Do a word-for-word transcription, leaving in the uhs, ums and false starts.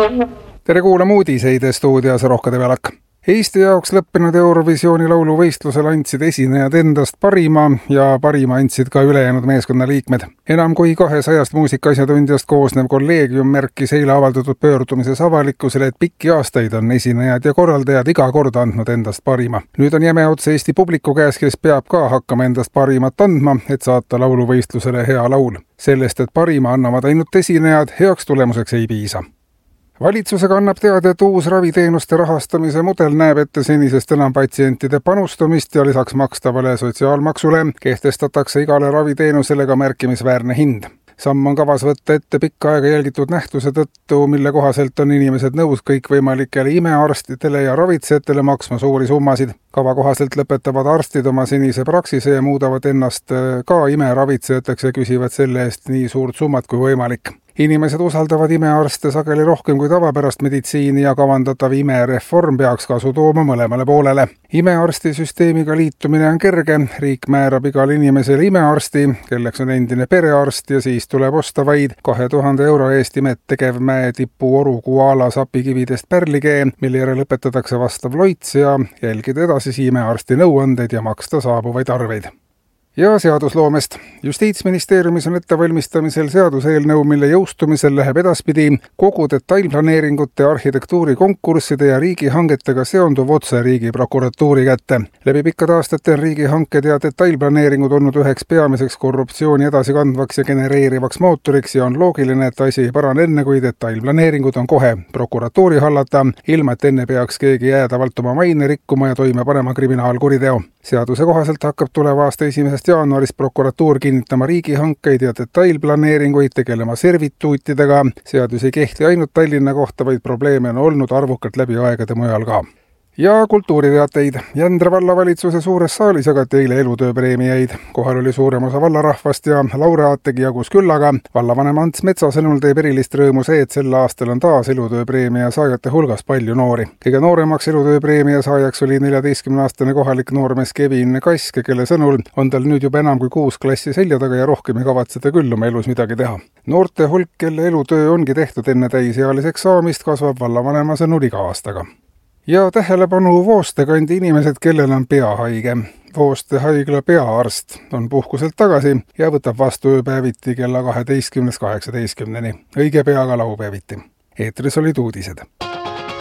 Tere kuulama uudiseid stuudios Rohke Develak. Eesti jaoks lõppenud Eurovisiooni lauluvõistlusel andsid esinejad endast parima ja parima andsid ka ülejäänud meeskonna liikmed. Enam kui kahesajast muusikaasjatundjast koosnev kolleegium märkis eile avaldatud pöördumises avalikkusele, et pikki aastaid on esinejad ja korraldajad iga kord andnud endast parima. Nüüd on jäme otse Eesti publiku käes, kes peab ka hakkama endast parimat andma, et saata lauluvõistlusele hea laul. Sellest, et parima annavad ainult esinejad, heaks tulemuseks ei piisa. Valitsusega annab teada, et uus raviteenuste rahastamise mudel näeb ette senisest enam patsientide panustamist ja lisaks makstavale sotsiaalmaksule kehtestatakse igale raviteenusele ka märkimisväärne hind. Samm on kavas võtta ette pikka aega jälgitud nähtuse tõttu, mille kohaselt on inimesed nõus kõikvõimalikele imearstidele ja ravitsejatele maksma suuri summasid. Kava kohaselt lõpetavad arstid oma senise praksise ja muudavad ennast ka imeravitsejateks ja küsivad selle eest nii suurt summat kui võimalik. Inimesed usaldavad imearste sageli rohkem kui tavapärast meditsiini ja kavandatav imereform peaks kasu tooma mõlemale poolele. Imearstisüsteemiga liitumine on kerge, riik määrab igale inimesele imearsti, kelleks on endine perearst ja siis tuleb osta vaid kahe tuhande euro eest imet tegev mäe tipu oru koala sapikividest pärlikee, mille järel lõpetatakse vastav loits ja jälgida edasisi imearsti nõuandeid ja maksta saabuvaid arveid. Ja seadusloomest. Justiitsministeeriumis on ettevalmistamisel seaduseelnõu, mille jõustumisel läheb edaspidi kogu detailplaneeringute, arhitektuuri konkursside ja riigihangetega seonduv otse riigi prokuratuuri kätte. Läbi pikkade aastate on riigihanked ja detailplaneeringud olnud üheks peamiseks korruptsiooni edasikandvaks ja genereerivaks mootoriks ja on loogiline, et asi ei parane enne, kui detailplaneeringud on kohe prokuratuuri hallata, ilma et enne peaks keegi jäädavalt oma maine rikkuma ja toime panema kriminaalkuriteo. Seaduse kohaselt hakkab tuleva aasta esimesest jaanuarist prokuratuur kinnitama riigihankeid ja detailplaneeringuid, tegelema servituutidega. Seadus ei kehti ainult Tallinna kohta, vaid probleeme on olnud arvukalt läbi aegade mujal ka. Ja kultuuriteateid. Jändra vallavalitsuse suures saalis jagati eile elutööpreemiaid. Kohal oli suurem osa vallarahvast ja laureaategi jagus küllaga. Vallavanem Ants Metsa sõnul teeb erilist rõõmu see, et sel aastal on taas elutööpreemia saajate hulgas palju noori. Kõige nooremaks elutööpreemia saajaks oli neljateistkümneaastane kohalik noormees Kevin Kask, kelle sõnul on tal nüüd juba enam kui kuus klassi selja taga ja rohkem ei kavatseda küll oma elus midagi teha. Noorte hulk, kelle elutöö ongi tehtud enne täisealiseks saamist, kasvab vallavanema sõnul iga aastaga. Ja tähelepanu Vooste kandi inimesed, kellel on peahaige. Vooste haigla peaarst on puhkuselt tagasi ja võtab vastu ööpäeviti kella kaheteistkümnest kaheksateistkümneni. Õige pea ka laupäeviti. Eetris olid uudised.